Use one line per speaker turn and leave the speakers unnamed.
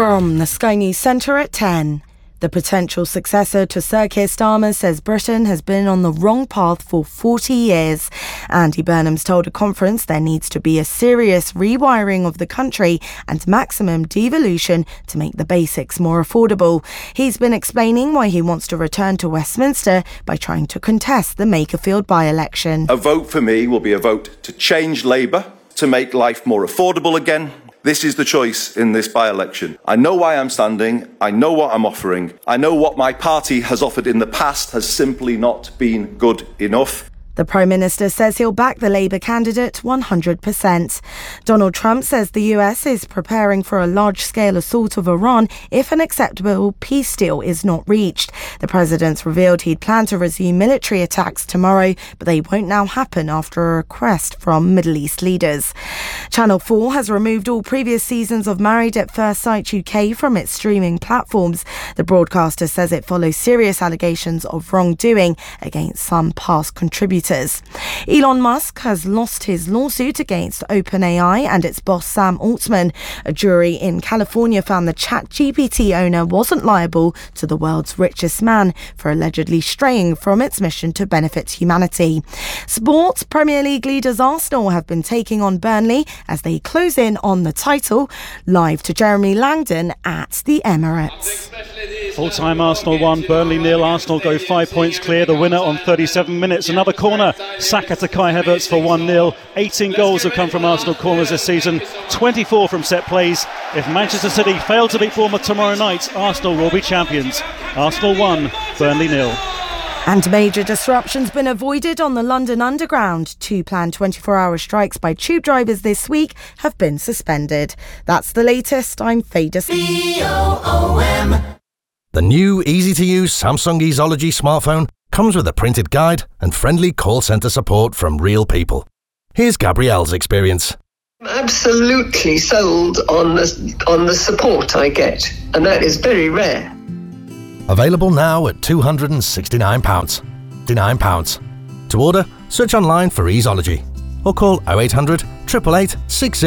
From the Sky News Centre at 10. The potential successor to Sir Keir Starmer says Britain has been on the wrong path for 40 years. Andy Burnham's told a conference there needs to be a serious rewiring of the country and maximum devolution to make the basics more affordable. He's been explaining why he wants to return to Westminster by trying to contest the Makerfield by-election.
A vote for me will be a vote to change Labour, to make life more affordable again. This is the choice in this by-election. I know why I'm standing, I know what I'm offering, I know what my party has offered in the past has simply not been good enough.
The Prime Minister says he'll back the Labour candidate 100%. Donald Trump says the US is preparing for a large-scale assault of Iran if an acceptable peace deal is not reached. The President's revealed he'd planned to resume military attacks tomorrow, but they won't now happen after a request from Middle East leaders. Channel 4 has removed all previous seasons of Married at First Sight UK from its streaming platforms. The broadcaster says it follows serious allegations of wrongdoing against some past contributors. Elon Musk has lost his lawsuit against OpenAI and its boss Sam Altman. A jury in California found the ChatGPT owner wasn't liable to the world's richest man for allegedly straying from its mission to benefit humanity. Sports, Premier League leaders Arsenal have been taking on Burnley as they close in on the title. Live to Jeremy Langdon at the Emirates.
Full-time Arsenal 1, Burnley 0. Arsenal go 5 points clear. The winner on 37 minutes. Another corner. Saka to Kai Havertz for 1-0. 18 goals have come from Arsenal corners this season. 24 from set plays. If Manchester City fail to beat Bournemouth tomorrow night, Arsenal will be champions. Arsenal 1, Burnley 0.
And major disruptions been avoided on the London Underground. 2 planned 24-hour strikes by tube drivers this week have been suspended. That's the latest. I'm Fader.
The new easy-to-use Samsung Easology smartphone comes with a printed guide and friendly call centre support from real people. Here's Gabrielle's experience.
I'm absolutely sold on the support I get, and that is very rare.
Available now at £269. £9. To order, search online for Easology or call 0800 888 60